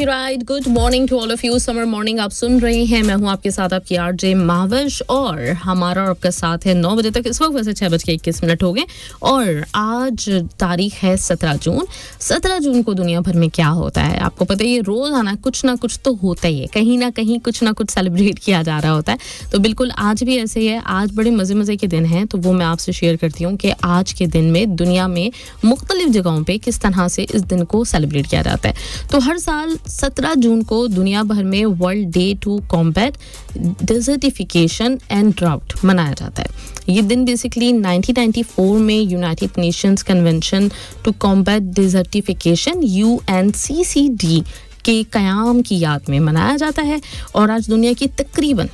Absolutely right. Good morning to all of you. Summer morning आप सुन रहे हैं. मैं हूं आपके साथ आपकी आरजे माविश और हमारा आपका साथ है 9 बजे तक. इस वक्त वैसे 6:21 हो गए और आज तारीख है 17 जून. 17 जून को दुनिया भर में क्या होता है आपको पता है. ये रोज आना कुछ ना कुछ तो होता ही है. कहीं ना कहीं कुछ ना कुछ सेलिब्रेट किया जा रहा होता है. तो बिल्कुल आज भी ऐसे ही है. आज बड़े मज़े के दिन हैं तो वो मैं आपसे शेयर करती हूँ कि आज के दिन में दुनिया में मुख्तलिफ जगहों पे किस तरह से इस दिन को सेलिब्रेट किया जाता है. तो हर साल 17 जून को दुनिया भर में world day to combat desertification and drought मनाया जाता है. ये दिन बेसिकली 1994 में United Nations convention to combat desertification UNCCD के क़याम की याद में मनाया जाता है. और आज दुनिया की तकरीबन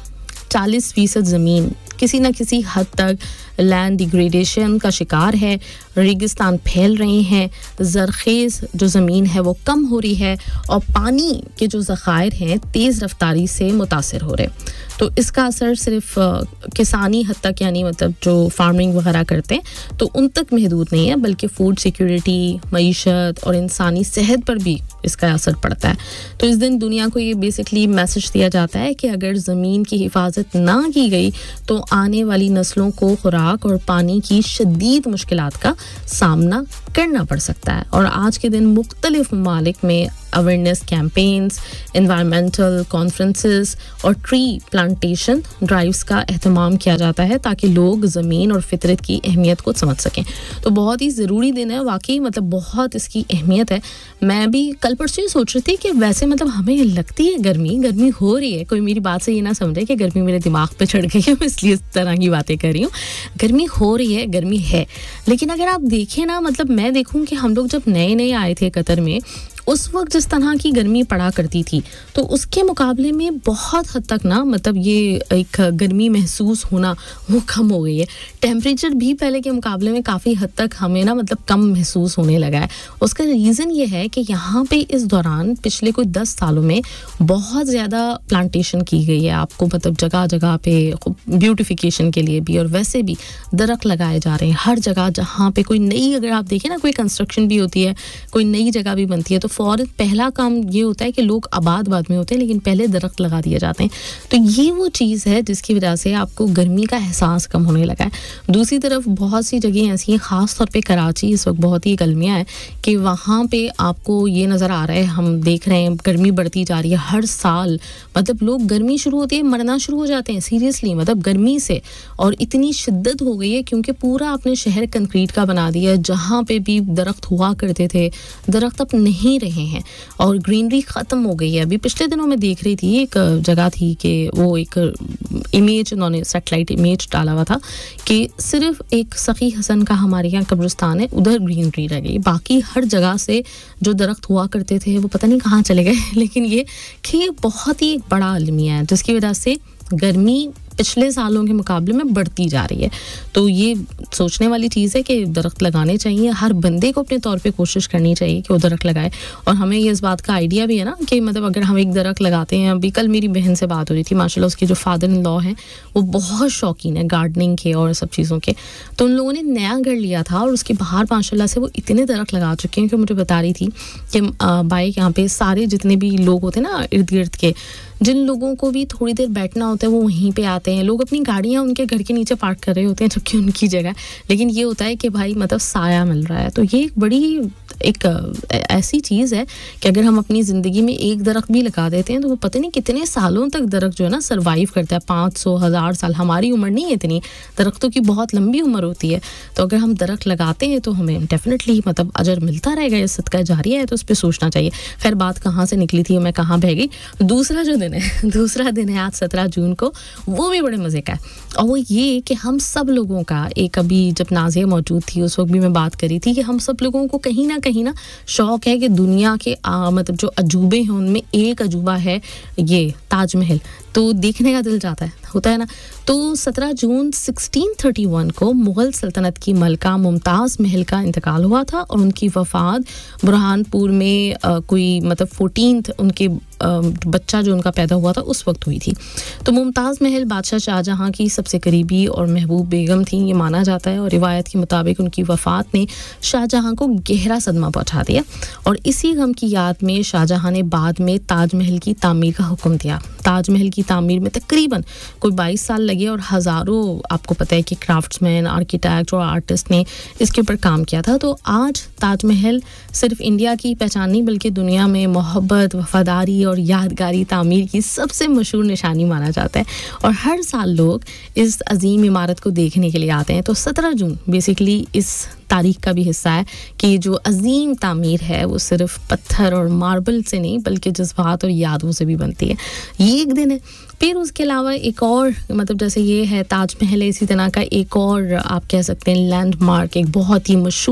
40% ज़मीन किसी न किसी हद तक लैंड डिग्रेडेशन का शिकार है. रेगिस्तान फैल रहे हैं, ज़रख़ेज़ जो ज़मीन है वो कम हो रही है और पानी के जो ज़ख़ायर हैं तेज़ रफ्तारी से मुतासिर हो रहे हैं. तो इसका असर सिर्फ किसानी हद तक यानी मतलब जो फार्मिंग वगैरह करते हैं तो उन तक महदूद नहीं है बल्कि फूड सिक्योरिटी, मईशत और इंसानी सेहत पर भी इसका असर पड़ता है. तो इस दिन दुनिया को ये बेसिकली मैसेज दिया जाता है कि अगर ज़मीन की हिफाजत ना की गई तो आने वाली नस्लों को खुराक और पानी की शदीद मुश्किलात का सामना करना पड़ सकता है. और आज के दिन मुख्तलिफ ममालिक में अवेयरनेस कैंपेन्स, एनवायरमेंटल कॉन्फ्रेंसेस और ट्री प्लांटेशन ड्राइव्स का एहतमाम किया जाता है ताकि लोग ज़मीन और फितरत की अहमियत को समझ सकें. तो बहुत ही ज़रूरी दिन है वाकई. मतलब बहुत इसकी अहमियत है. मैं भी कल परसों ही सोच रही थी कि वैसे मतलब हमें लगती है गर्मी हो रही है. कोई मेरी बात से ये ना समझे कि गर्मी मेरे दिमाग पे चढ़ गई है, मैं इसलिए इस तरह की बातें कर रही हूँ. गर्मी हो रही है, गर्मी है. लेकिन अगर आप देखें ना, मतलब मैं देखूँ कि हम लोग जब नए आए थे कतर में उस वक्त जिस तरह की गर्मी पड़ा करती थी तो उसके मुकाबले में बहुत हद तक ना मतलब ये एक गर्मी महसूस होना वो कम हो गई है. टेम्परेचर भी पहले के मुकाबले में काफ़ी हद तक हमें ना मतलब कम महसूस होने लगा है. उसका रीज़न ये है कि यहाँ पे इस दौरान पिछले कोई 10 सालों में बहुत ज़्यादा प्लांटेशन की गई है. आपको मतलब जगह जगह पे ब्यूटिफिकेशन के लिए भी और वैसे भी दरख्त लगाए जा रहे हैं हर जगह. जहाँ पे कोई नई अगर आप देखें ना कोई कंस्ट्रक्शन भी होती है, कोई नई जगह भी बनती है तो फौरन पहला काम ये होता है कि लोग आबाद में होते हैं लेकिन पहले दरख्त लगा दिए जाते हैं. तो ये वो चीज़ है जिसकी वजह से आपको गर्मी का एहसास कम होने लगा है. दूसरी तरफ बहुत सी जगह ऐसी हैं, ख़ास तौर पे कराची इस वक्त बहुत ही गर्मियाँ है कि वहाँ पे आपको ये नज़र आ रहा है, हम देख रहे हैं गर्मी बढ़ती जा रही है हर साल. मतलब लोग गर्मी शुरू होती है मरना शुरू हो जाते हैं सीरियसली मतलब गर्मी से. और इतनी शिद्दत हो गई है क्योंकि पूरा आपने शहर कंक्रीट का बना दिया है. जहाँ पे भी दरख्त हुआ करते थे दरख्त अब नहीं रहे हैं और ग्रीनरी ख़त्म हो गई है. अभी पिछले दिनों में देख रही थी एक जगह थी कि वो एक इमेज उन्होंने सैटेलाइट इमेज डाला हुआ था कि सिर्फ एक सखी हसन का हमारे यहाँ कब्रिस्तान है, उधर ग्रीनरी रह गई. बाकी हर जगह से जो दरख्त हुआ करते थे वो पता नहीं कहाँ चले गए. लेकिन ये कि बहुत ही एक बड़ा अलमिया है जिसकी वजह से गर्मी पिछले सालों के मुकाबले में बढ़ती जा रही है. तो ये सोचने वाली चीज़ है कि दरख्त लगाने चाहिए. हर बंदे को अपने तौर पे कोशिश करनी चाहिए कि वो दरख्त लगाए. और हमें ये इस बात का आइडिया भी है ना कि मतलब अगर हम एक दरख्त लगाते हैं. अभी कल मेरी बहन से बात हो रही थी, माशाल्लाह उसके जो फादर इन लॉ हैं वो बहुत शौकीन है गार्डनिंग के और सब चीज़ों के. तो उन लोगों ने नया घर लिया था और उसके बाहर माशाल्लाह से वो इतने दरख्त लगा चुके हैं कि मुझे बता रही थी कि बाइक यहाँ पे सारे जितने भी लोग होते हैं ना इर्द गिर्द के, जिन लोगों को भी थोड़ी देर बैठना होता है वो वहीं पे आते हैं. लोग अपनी गाड़ियाँ उनके घर के नीचे पार्क कर रहे होते हैं जबकि उनकी जगह, लेकिन ये होता है कि भाई मतलब साया मिल रहा है. तो ये एक बड़ी एक ऐसी चीज़ है कि अगर हम अपनी ज़िंदगी में एक दरख्त भी लगा देते हैं तो वो पता नहीं कितने सालों तक दरख्त जो है ना सरवाइव करता है. 500,000 साल. हमारी उम्र नहीं है इतनी, दरख्तों की बहुत लंबी उम्र होती है. तो अगर हम दरख्त लगाते हैं तो हमें डेफिनेटली मतलब अजर मिलता रहेगा. ये सदका जारिया है तो उस पर सोचना चाहिए. खैर बात कहाँ से निकली थी, मैं कहाँ बह गई. दूसरा दिन है आज 17 जून को, वो भी बड़े मज़े का है. और वो ये कि हम सब लोगों का एक अभी जब नाज़िया मौजूद थी उस वक्त भी मैं बात करी थी कि हम सब लोगों को कहीं ना शौक है कि दुनिया के मतलब जो अजूबे हैं उनमें एक अजूबा है ये ताजमहल. तो देखने का दिल जाता है, होता है ना। तो 17 जून 1631 को मुग़ल सल्तनत की मलका मुमताज़ महल का इंतकाल हुआ था और उनकी वफ़ात बुरहानपुर में कोई मतलब 14th उनके बच्चा जो उनका पैदा हुआ था उस वक्त हुई थी। तो मुमताज़ महल बादशाह शाहजहां की सबसे करीबी और महबूब बेगम थी, ये माना जाता है, और रिवायत के मुताबिक उनकी वफ़ात ने शाहजहां को गहरा सदमा पहुंचा दिया और इसी गम की याद में शाहजहां ने बाद में ताजमहल की तामीर का हुक्म दिया। ताजमहल की तामीर में तकरीबन कोई 22 साल लगे और हज़ारों, आपको पता है कि क्राफ्ट्समैन, आर्किटेक्ट और आर्टिस्ट ने इसके ऊपर काम किया था। तो आज ताजमहल सिर्फ इंडिया की पहचान नहीं बल्कि दुनिया में मोहब्बत, वफादारी और यादगारी तामीर की सबसे मशहूर निशानी माना जाता है और हर साल लोग इस अजीम इमारत को देखने के लिए आते हैं। तो 17 जून बेसिकली इस तारीख का भी हिस्सा है कि जो अजीम तामीर है वो सिर्फ पत्थर और मार्बल से नहीं बल्कि जज्बात और यादों से भी बनती है। ये एक दिन है। फिर उसके अलावा एक और मतलब जैसे ये है ताजमहल है, इसी तरह का एक और आप कह सकते हैं लैंडमार्क, एक बहुत ही मशहूर